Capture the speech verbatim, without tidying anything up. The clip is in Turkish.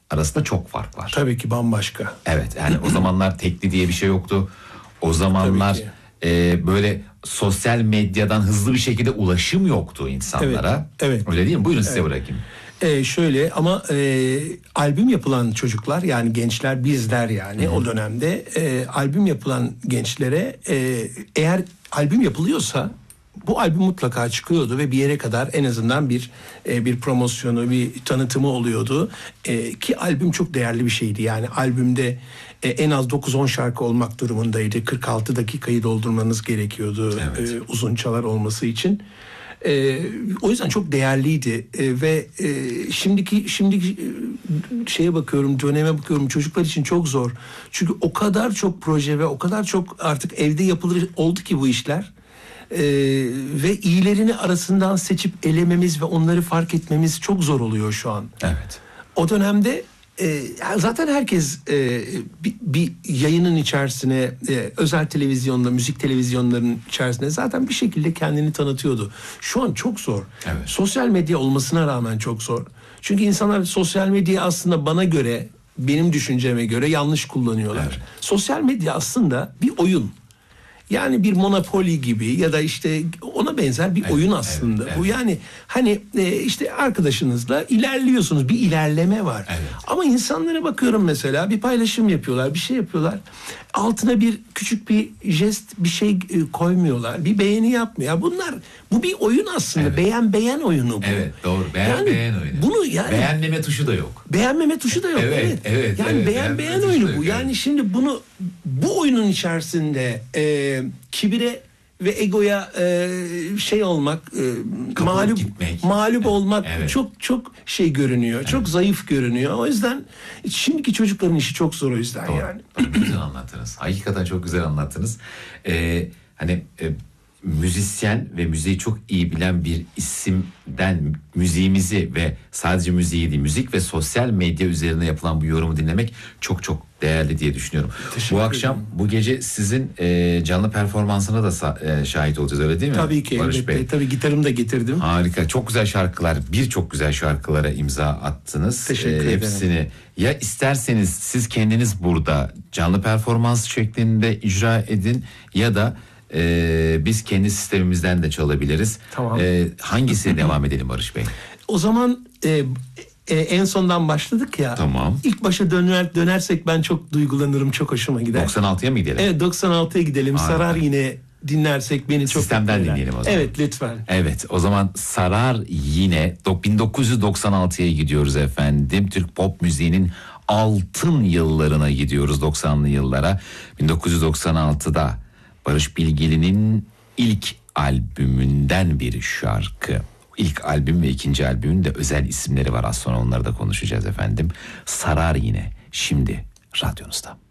arasında çok fark var. Tabii ki bambaşka. Evet, yani o zamanlar tekli diye bir şey yoktu. O zamanlar e, böyle sosyal medyadan hızlı bir şekilde ulaşım yoktu insanlara. Evet, evet. Öyle değil mi? Buyurun size evet. bırakayım. Ee, şöyle ama e, albüm yapılan çocuklar, yani gençler, bizler yani, hı-hı, o dönemde e, albüm yapılan gençlere e, eğer albüm yapılıyorsa bu albüm mutlaka çıkıyordu ve bir yere kadar en azından bir e, bir promosyonu, bir tanıtımı oluyordu. E, ki albüm çok değerli bir şeydi. Yani albümde e, en az dokuz on şarkı olmak durumundaydı. kırk altı dakikayı doldurmanız gerekiyordu, evet, e, uzun çalar olması için. Ee, o yüzden çok değerliydi ee, ve e, şimdiki şimdiki e, şeye bakıyorum, döneme bakıyorum, çocuklar için çok zor. Çünkü o kadar çok proje ve o kadar çok artık evde yapılır oldu ki bu işler. Ee, ve iyilerini arasından seçip elememiz ve onları fark etmemiz çok zor oluyor şu an. Evet. O dönemde e, zaten herkes e, bir, bir yayının içerisine, e, özel televizyonda, müzik televizyonlarının içerisine zaten bir şekilde kendini tanıtıyordu. Şu an çok zor. Evet. Sosyal medya olmasına rağmen çok zor. Çünkü insanlar sosyal medyayı aslında bana göre, benim düşünceme göre yanlış kullanıyorlar. Evet. Sosyal medya aslında bir oyun. Yani bir Monopoly gibi ya da işte ona benzer bir evet, oyun aslında. Evet, evet. Bu yani hani e, işte arkadaşınızla ilerliyorsunuz, bir ilerleme var. Evet. Ama insanlara bakıyorum, mesela bir paylaşım yapıyorlar, bir şey yapıyorlar. Altına bir küçük bir jest, bir şey e, koymuyorlar. Bir beğeni yapmıyor. Bunlar, bu bir oyun aslında. Evet. Beğen beğen oyunu bu. Evet, doğru. Beğen yani, beğen oyunu. Bunu yani beğenmeme tuşu da yok. Beğenmeme tuşu da yok. Evet, evet. evet. Yani evet, beğen beğen oyunu bu. Yani evet. Şimdi bunu bu oyunun içerisinde e, kibire ve egoya e, şey olmak, e, mağlup gitmek. mağlup evet. olmak evet. çok çok şey görünüyor. Evet. Çok zayıf görünüyor. O yüzden şimdiki çocukların işi çok zor o yüzden. Doğru. Yani. Güzel anlattınız. Hakikaten çok güzel anlattınız. Ee, hani e, müzisyen ve müziği çok iyi bilen bir isimden müziğimizi ve sadece müziği değil, müzik ve sosyal medya üzerine yapılan bu yorumu dinlemek çok çok değerli diye düşünüyorum. Bu akşam, ederim. Bu gece sizin e, canlı performansına da sa- e, şahit olacağız, öyle değil mi? Tabii ki. Barış evet, Bey. Tabii gitarımı da getirdim. Harika. Çok güzel şarkılar, birçok güzel şarkılara imza attınız. Teşekkür e, ederim. Hepsini ya isterseniz siz kendiniz burada canlı performans şeklinde icra edin ya da e, biz kendi sistemimizden de çalabiliriz. Tamam. E, hangisiyle devam edelim Barış Bey? O zaman e, e, en sondan başladık ya. Tamam. İlk başa döner dönersek ben çok duygulanırım, çok hoşuma gider. doksan altıya mı gidelim? Evet, doksan altıya gidelim. Harika. Sarar yine dinlersek beni çok sistemden dinleyelim o zaman. Evet, lütfen. Evet, o zaman Sarar yine bin dokuz yüz doksan altıya gidiyoruz efendim. Türk pop müziğinin altın yıllarına gidiyoruz, doksanlı yıllara. bin dokuz yüz doksan altıda Barış Bilgili'nin ilk albümünden bir şarkı. İlk albüm ve ikinci albümün de özel isimleri var. Az sonra onları da konuşacağız efendim. Sarar yine, şimdi radyonuzda.